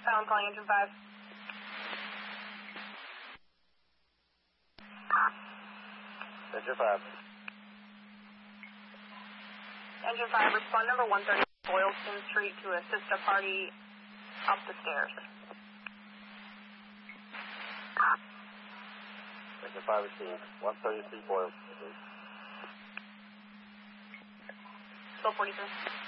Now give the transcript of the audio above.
I'm calling engine 5. Engine 5. Engine 5, respond number 130 Boylston Street to assist a party up the stairs. Engine 5 received. 133 Boylston Street. Still 43.